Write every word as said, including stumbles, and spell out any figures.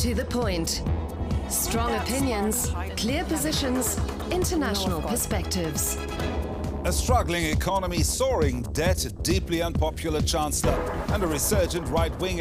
To the point. Strong opinions, clear positions, international perspectives. A struggling economy, soaring debt, deeply unpopular chancellor, and a resurgent right-wing